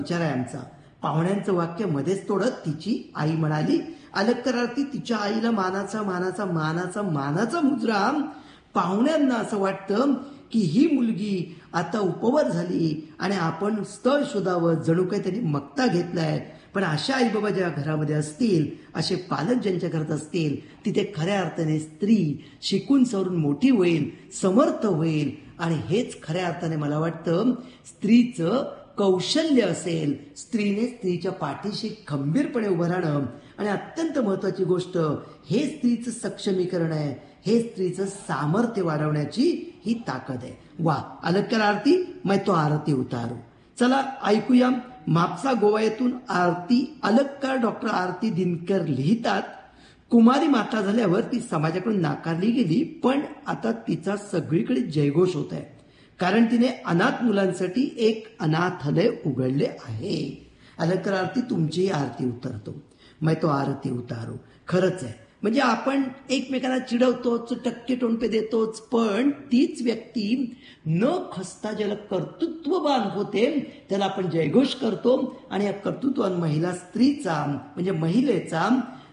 विचार आहे आमचा. पाहुण्यांचं वाक्य मध्येच तोडत तिची आई म्हणाली, अलक्कर आरती तिच्या आईला मानाचा मानाचा मानाचा मानाचा मुजरा. पाहुण्यांना असं वाटतं की ही मुलगी आता उपवर झाली आणि आपण स्थळ शोधावं, जणू काही त्यांनी मक्ता घेतलाय. पण अशा आई बाबा ज्या घरामध्ये असतील, असे पालक ज्यांच्या घरात असतील, तिथे खऱ्या अर्थाने स्त्री शिकून सवरून मोठी होईल, समर्थ होईल. आणि हेच खऱ्या अर्थाने मला वाटतं स्त्रीचं कौशल्य असेल. स्त्रीने स्त्रीच्या पाठीशी खंबीरपणे उभं राहणं. आणि अत्यंत महत्वाची गोष्ट, हे स्त्रीचं सक्षमीकरण आहे, हे स्त्रीचं सामर्थ्य वाढवण्याची ही ताकद आहे. वा, अलक्कर आरती मैं तो आरती उतारू. चला ऐकूया. म्हापसा गोवा येथून आरती अलक्कर डॉक्टर आरती दिनकर लिहितात, कुमारी माता झाल्यावर ती समाजाकडून नाकारली गेली, पण आता तिचा सगळीकडे जयघोष होत आहे. कारण तिने अनाथ मुलांसाठी एक अनाथालय उघडले आहे. अलक्कर आरती तुमचीही आरती उतरतो, मैं तो आरती उतारू. खरंच आहे. म्हणजे आपण एकमेकांना चिडवतोच, टक्के टोणपे देतोच, पण तीच व्यक्ती न खसता ज्याला कर्तृत्ववान होते त्याला आपण जयघोष करतो. आणि या कर्तृत्ववान महिला स्त्रीचा म्हणजे महिलेचा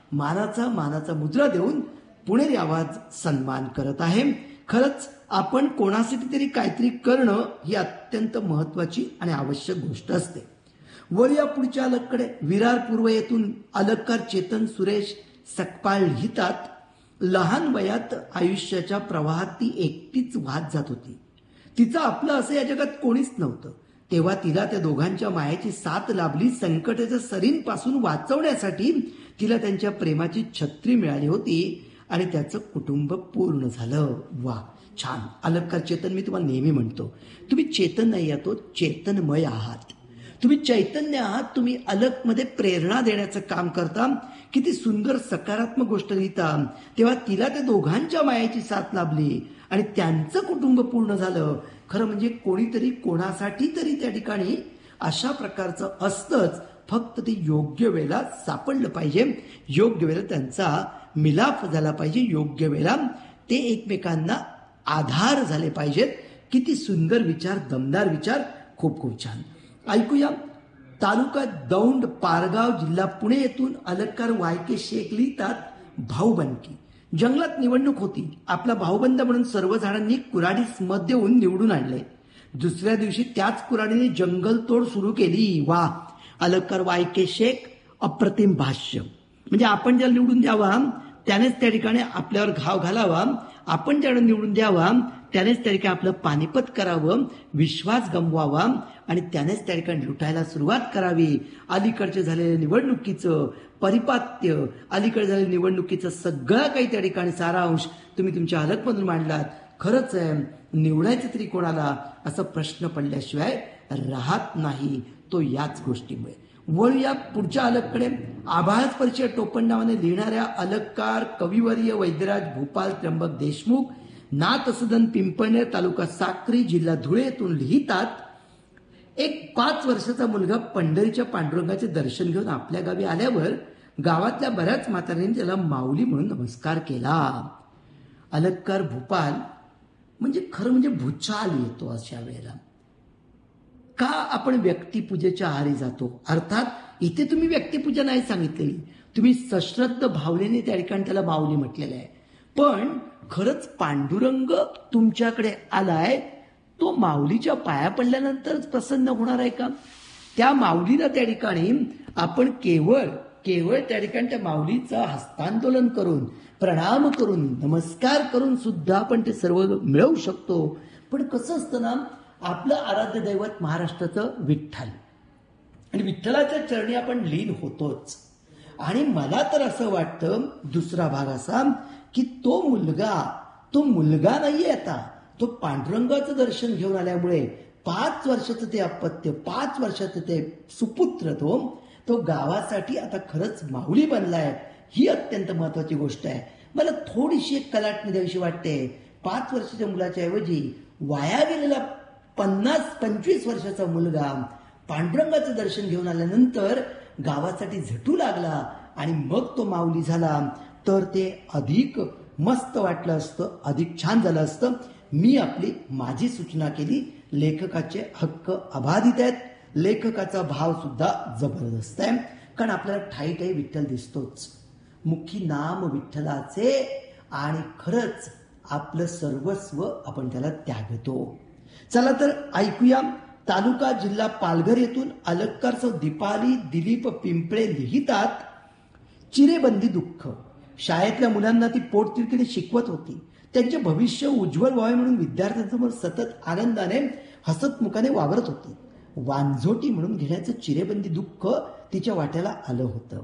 मानाचा मुद्रा देऊन पुणेरी आवाज सन्मान करत आहे. खरंच आपण कोणासाठी तरी काहीतरी करणं ही अत्यंत महत्वाची आणि आवश्यक गोष्ट असते. वर या पुढच्या अलगकडे विरार पूर्व येथून अलक्कर चेतन सुरेश सकपाळ लिहितात, लहान वयात आयुष्याच्या प्रवाहात ती एकटीच वाहत जात होती. तिचं आपलं असं या जगात कोणीच नव्हतं. तेव्हा तिला त्या दोघांच्या मायेची साथ लाभली. संकटाच्या सरींपासून वाचवण्यासाठी तिला त्यांच्या प्रेमाची छत्री मिळाली होती आणि त्याचं कुटुंब पूर्ण झालं. वा, छान. अलक्कर चेतन, मी तुम्हाला नेहमी म्हणतो, तुम्ही चेतन नाही आहात, चेतनमय आहात. तुम्ही चैतन्य आहात. तुम्ही अलकमध्ये प्रेरणा देण्याचं काम करता. किती सुंदर सकारात्मक गोष्ट लिहिता. तेव्हा तिला त्या दोघांच्या मायाची साथ लाभली आणि त्यांचं कुटुंब पूर्ण झालं. खरं म्हणजे कोणीतरी कोणासाठी तरी त्या ठिकाणी अशा प्रकारचं असतंच. फक्त ते योग्य वेळेला सापडलं पाहिजे, योग्य वेळेला त्यांचा मिलाप झाला पाहिजे, योग्य वेळेला ते एकमेकांना आधार झाले पाहिजेत. किती सुंदर विचार, दमदार विचार. खूप खूप छान. ऐकूया. तालुका दौंड पारगाव जिल्हा पुणे येथून अलक्कर वायके शेख लिहितात, भाऊबंदकी. जंगलात निवडणूक होती. आपला भाऊबंद म्हणून सर्व झाडांनी कुऱ्हाडीस मत देऊन निवडून आणले. दुसऱ्या दिवशी त्याच कुऱ्हाडीने जंगलतोड सुरू केली. वा, अलक्कर वायके शेख, अप्रतिम भाष्य. म्हणजे आपण ज्याला निवडून द्यावा त्यानेच त्या ठिकाणी आपल्यावर घाव घालावा. आपण ज्याला निवडून द्यावा त्यानेच त्या ठिकाणी आपलं पानिपत करावं, विश्वास गमवावा आणि त्यानेच त्या ठिकाणी लुटायला सुरुवात करावी. अलीकडचे झालेल्या निवडणुकीचं परिपात्य, अलीकडे झालेल्या निवडणुकीचं सगळं काही त्या ठिकाणी सारांश तुम्ही तुमच्या अलकमधून मांडलात. खरंच आहे, निवडायचं तरी कोणाला असा प्रश्न पडल्याशिवाय राहत नाही तो याच गोष्टीमुळे. वळूया पुढच्या अलककडे. आभास परिचय टोपण नावाने लिहिणाऱ्या अलक्कार कविवर्य वैद्यराज भूपाल त्र्यंबक देशमुख, नाथ सदन पिंपळनेर तालुका साक्री जिल्हा धुळे येथून लिहितात, एक 5 वर्षाचा मुलगा पंढरीच्या पांडुरंगाचे दर्शन घेऊन आपल्या गावी आल्यावर गावातल्या बऱ्याच म्हाताऱ्यांनी त्याला माऊली म्हणून नमस्कार केला. अलक्कार भूपाल म्हणजे खरं म्हणजे भूचाल येतो अशा वेळेला. का आपण व्यक्तिपूजेच्या आहारी जातो? अर्थात इथे तुम्ही व्यक्तिपूजा नाही सांगितलेली, तुम्ही सश्रद्ध भावनेने त्या ठिकाणी त्याला माऊली म्हटलेलं आहे. पण खरंच पांडुरंग तुमच्याकडे आलाय, तो माऊलीच्या पाया पडल्यानंतरच प्रसन्न होणार आहे का? त्या माऊलीला त्या ठिकाणी आपण केवळ त्या ठिकाणी त्या माऊलीचं हस्तांदोलन करून, प्रणाम करून, नमस्कार करून सुद्धा आपण ते सर्व मिळवू शकतो. पण कसं असतं ना, आपलं आराध्य दैवत महाराष्ट्राचं विठ्ठल, आणि विठ्ठलाच्या चरणी आपण लीन होतोच. आणि मला तर असं वाटतं दुसरा भाग असा की तो मुलगा नाहीये, आता तो पांडुरंगाचं दर्शन घेऊन आल्यामुळे 5 वर्षाचं ते अपत्य, 5 वर्षाचं ते सुपुत्र तो गावासाठी आता खरंच माऊली बनलाय. ही अत्यंत महत्वाची गोष्ट आहे. मला थोडीशी एक कलाटणी द्यावीशी वाटते. 5 वर्षाच्या मुलाच्या ऐवजी वाया गेलेला 50-25 वर्षाचा मुलगा पांडुरंगाचं दर्शन घेऊन आल्यानंतर गावासाठी झटू लागला आणि मग तो माऊली झाला, तर ते अधिक मस्त वाटलं असतं, अधिक छान झालं असतं. मी माझी सूचना केली. लेखकाचे हक्क अबाधित आहेत. लेखकाचा भाव सुद्धा जबरदस्त आहे, कारण आपल्याला ठाई ठाई विठ्ठल दिसतोच. मुखी नाम विठ्ठलाचे आणि खरंच आपलं सर्वस्व आपण त्याला त्यागतो. चला तर ऐकूया. तालुका जिल्हा पालघर येथून अलंकार दीपाली दिलीप पिंपळे लिहितात, चिरेबंदी दुःख. शाळेतल्या मुलांना ती पोटतिडकीने शिकवत होती. त्यांचे भविष्य उज्ज्वल व्हावे म्हणून विद्यार्थ्यांसमोर सतत आनंदाने हसतमुखाने वावरत होती. वांझोटी म्हणून घेण्याचं चिरेबंदी दुःख तिच्या वाट्याला आलं होतं.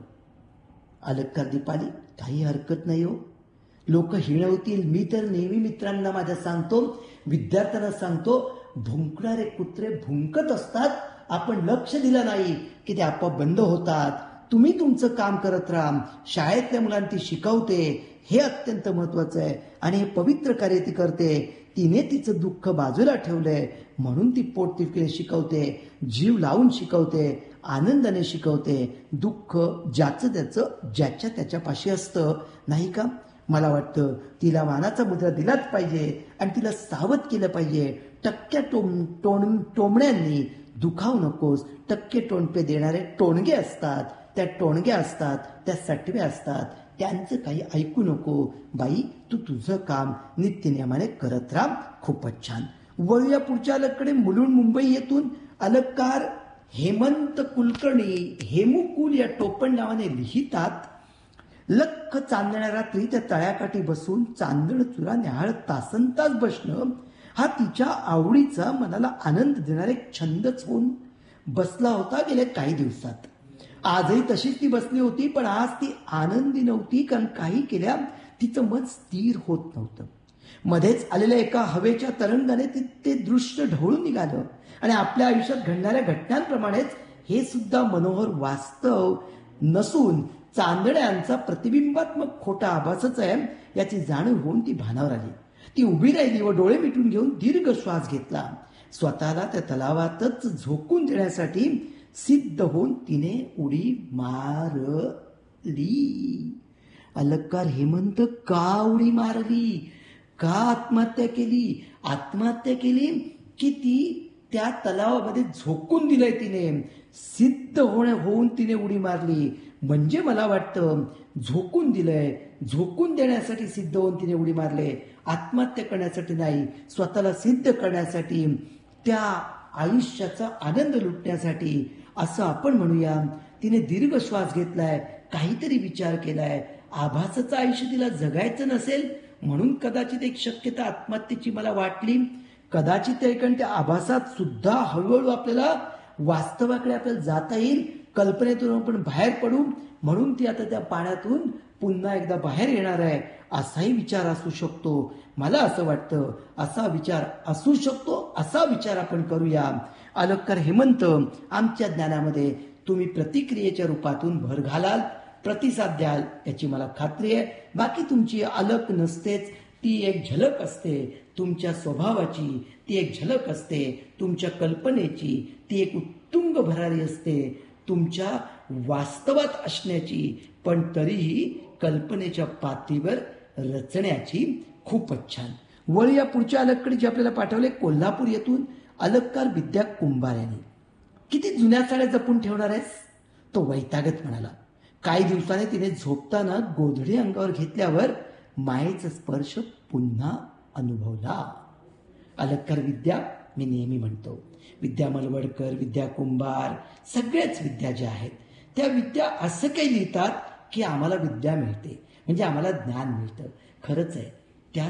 अलंकार दीपाली, काही हरकत नाही हो. लोक हिणवतील. मी तर नेहमी मित्रांना माझ्या सांगतो, विद्यार्थ्यांना सांगतो, भुंकणारे कुत्रे भुंकत असतात. आपण लक्ष दिलं नाही की ते आपोआप बंद होतात. तुम्ही तुमचं काम करत राहा. शाळेतल्या मुलांना ती शिकवते, हे अत्यंत महत्वाचं आहे. आणि हे पवित्र कार्य ती करते. तिने तिचं दुःख बाजूला ठेवलंय म्हणून ती पोटतिडकीने शिकवते, जीव लावून शिकवते, आनंदाने शिकवते. दुःख ज्याचं त्याचं ज्याच्या त्याच्यापाशी असतं, नाही का? मला वाटतं तिला मानाचा मुद्रा दिलाच पाहिजे आणि तिला सावध केलं पाहिजे. टक्क्या टोमण्यांनी दुखावू नकोस. टक्के टोणपे देणारे टोणगे असतात, त्या टोणग्या असतात, त्या सटव्या असतात. त्यांचं काही ऐकू नको. बाई, तू तुझं काम नित्यनियमाने करत राहा. खूपच छान. वळूया पुढच्या अलगकडे. मुलुंड मुंबई येथून अलंकार हेमंत कुलकर्णी हेमुकुल या टोपण नावाने लिहितात, लख चांदण्या रात्री त्या तळ्याकाठी बसून चांदण चुरा न्याहाळत तासनतास बसणं हा तिच्या आवडीचा, मनाला आनंद देणारा एक छंदच होऊन बसला होता गेल्या काही दिवसात. आजही तशीच ती बसली होती, पण आज ती आनंदी नव्हती, कारण काही केल्या तिचं मन स्थिर होत नव्हतं. मध्येच आलेल्या एका हवेच्या तरंगाने ते दृश्य ढवळून निघालं आणि आपल्या आयुष्यात घडणाऱ्या घटनांप्रमाणेच हे सुद्धा मनोहर वास्तव नसून चांदण्यांचा प्रतिबिंबात्मक खोटा आभासच आहे याची जाणीव होऊन ती भानावर आली. ती उभी राहिली व डोळे मिटून घेऊन दीर्घ श्वास घेतला. स्वतःला त्या तलावातच झोकून देण्यासाठी सिद्ध होऊन तिने उडी मारली. अलंकार हेमंत, का उडी मारली? का आत्महत्या केली? आत्महत्या केली की ती त्या तलावामध्ये झोकून दिलंय तिने? सिद्ध होऊन तिने उडी मारली. म्हणजे मला वाटतं झोकून दिलंय, झोकून देण्यासाठी सिद्ध होऊन तिने उडी मारले. आत्महत्या करण्यासाठी नाही, स्वतःला सिद्ध करण्यासाठी, त्या आयुष्याचा आनंद लुटण्यासाठी असं आपण म्हणूया. तिने दीर्घ श्वास घेतलाय, काहीतरी विचार केलाय. आभासाचं आयुष्य तिला जगायचं नसेल म्हणून कदाचित एक शक्यता आत्महत्येची मला वाटली. कदाचित त्या आभासात सुद्धा हळूहळू आपल्याला वास्तवाकडे आपल्याला जाता येईल, कल्पनेतून आपण बाहेर पडू म्हणून ती आता त्या पाण्यातून पुन्हा एकदा बाहेर येणार आहे, असाही विचार असू शकतो. मला असं वाटतं असा विचार असू शकतो, असा विचार आपण करूया. अलंकार हेमंत, आमच्या ज्ञानामध्ये तुम्ही प्रतिक्रियेच्या रूपातून भर घालाल, प्रतिसाद द्याल याची मला खात्री आहे. बाकी तुमची अलक नसतेच, ती एक झलक असते तुमच्या स्वभावाची, ती एक झलक असते तुमच्या कल्पनेची, ती एक उत्तुंग भरारी असते तुमच्या वास्तवात असण्याची, पण तरीही कल्पनेच्या पातळीवर रचण्याची. खूपच छान. वळूया पुढच्या अलगकडे जे आपल्याला पाठवले कोल्हापूर येथून अलंकार विद्या कुंभार यांनी. किती जुन्या साड्या जपून ठेवणार आहेस? तो वैतागत म्हणाला. काही दिवसाने तिने झोपताना गोधडी अंगावर घेतल्यावर मायेचा स्पर्श पुन्हा अनुभवला. अलंकार विद्या मी नेहमी म्हणतो, विद्या मलवडकर, विद्या कुंभार, सगळ्याच विद्या ज्या आहेत त्या विद्या असं काही लिहितात की आम्हाला विद्या मिळते, म्हणजे आम्हाला ज्ञान मिळतं. खरंच आहे, त्या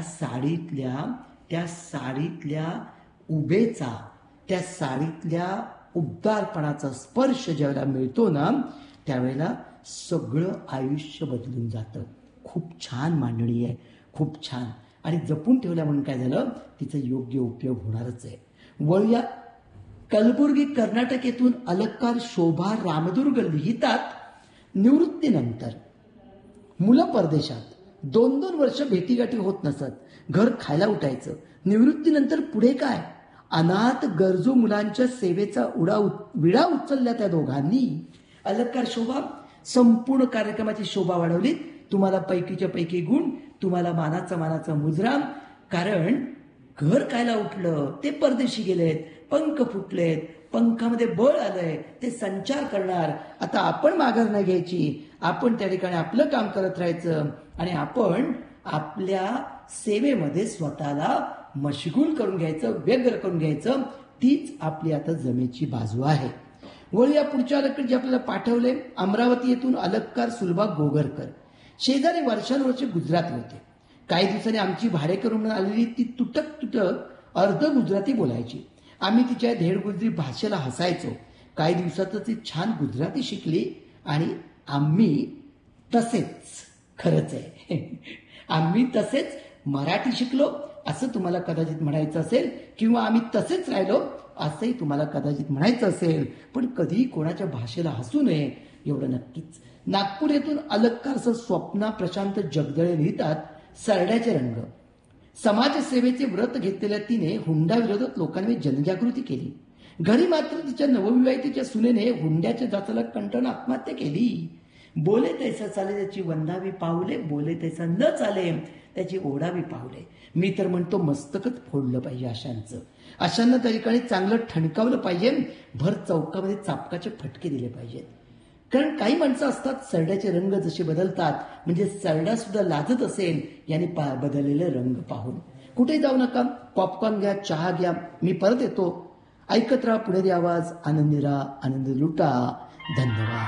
साडीतल्या उभेचा, त्या साडीतल्या उबदारपणाचा स्पर्श ज्यावेळेला मिळतो ना, त्यावेळेला सगळं आयुष्य बदलून जातं. खूप छान मांडणी आहे, खूप छान. आणि जपून ठेवल्या म्हणून काय झालं, तिचा योग्य उपयोग होणारच आहे. वळूया कलबुर्गी कर्नाटक येथून अलंकार शोभा रामदुर्ग लिहितात, निवृत्तीनंतर मुलं परदेशात, 2-2 वर्ष भेटीगाठी होत नसत, घर खायला उठायचं. निवृत्तीनंतर पुढे काय? अनाथ गरजू मुलांच्या सेवेचा विडा उचलल्या त्या दोघांनी. अलंकार शोभा संपूर्ण कार्यक्रमाची शोभा वाढवली. तुम्हाला पैकीच्या पैकी गुण, तुम्हाला मानाचा मुजरा. कारण घर खायला उठलं, ते परदेशी गेलेत, पंख फुटलेत, पंखामध्ये बळ आलंय, ते संचार करणार. आता आपण माघार नाही घ्यायची, आपण त्या ठिकाणी आपलं काम करत राहायचं आणि आपण आपल्या सेवेमध्ये स्वतःला मशगूल करून घ्यायचं, व्यग्र करून घ्यायचं. तीच आपली आता जमेची बाजू आहे. वळूया पुढच्या अलकडे जे आपल्याला पाठवले. अमरावती येथून अलक्कार सुलभा गोगरकर. शेजारी वर्षानुवर्षे गुजराती होते. काही दिवसांनी आमची भाडेकरू म्हणून आलेली ती तुटक अर्ध गुजराती बोलायची. आम्ही तिच्या धेडगुजरी भाषेला हसायचो. काही दिवसातच ती छान गुजराती शिकली आणि आम्ही तसेच मराठी शिकलो असं तुम्हाला कदाचित म्हणायचं असेल, किंवा आम्ही तसेच राहिलो असंही तुम्हाला कदाचित म्हणायचं असेल. पण कधीही कोणाच्या भाषेला हसू नये एवढं नक्कीच. नागपूर येथून अलक्कार स्वप्ना प्रशांत जगदळे लिहितात. सरड्याचे रंग. समाजसेवेचे व्रत घेतलेल्या तिने हुंडा विरोधात लोकांनी जनजागृती केली. घरी मात्र तिच्या नवविवाहितेच्या सुनेने हुंड्याच्या जाचाला कंटाळून आत्महत्या केली. बोले तैसा चाले त्याची वंदावी पावले, बोले तैसा न चाले त्याची ओढावी पावले. मी तर म्हणतो मस्तकच फोडलं पाहिजे अशांना त्या ठिकाणी चांगलं ठणकावलं पाहिजे. भर चौकामध्ये चापकाचे फटके दिले पाहिजेत. कारण काही माणसं असतात, सरड्याचे रंग जसे बदलतात, म्हणजे सरडा सुद्धा लाजत असेल यांनी बदललेले रंग पाहून. कुठे जाऊ नका, पॉपकॉर्न घ्या, चहा घ्या. मी परत येतो. ऐकत राहा पुणेरी आवाज. आनंदी राहा, आनंद लुटा. धन्यवाद.